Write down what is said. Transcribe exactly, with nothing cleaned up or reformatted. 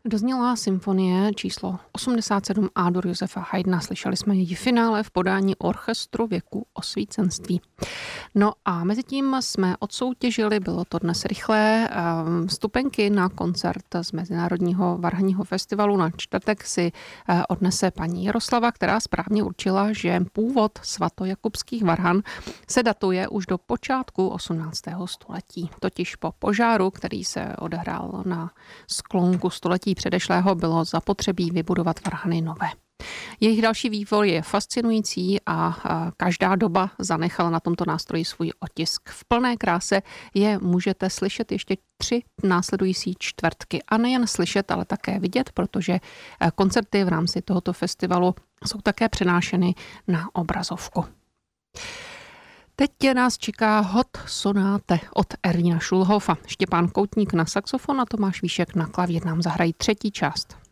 Dozněla symfonie číslo osmdesát sedm A-dur Josefa Haydna. Slyšeli jsme její finále v podání Orchestru věku osvícenství. No a mezi tím jsme odsoutěžili, bylo to dnes rychlé, vstupenky na koncert z Mezinárodního varhanního festivalu na čtvrtek si odnese paní Jaroslava, která správně určila, že původ svatojakubských varhan se datuje už do počátku osmnáctého století. Totiž po požáru, který se odehrál na sklonku století předešlého, bylo zapotřebí vybudovat varhany nové. Jejich další vývoj je fascinující a každá doba zanechala na tomto nástroji svůj otisk. V plné kráse je můžete slyšet ještě tři následující čtvrtky. A nejen slyšet, ale také vidět, protože koncerty v rámci tohoto festivalu jsou také přenášeny na obrazovku. Teď nás čeká Hot sonáte od Ervína Schulhofa. Štěpán Koutník na saxofon a Tomáš Výšek na klavír nám zahrají třetí část.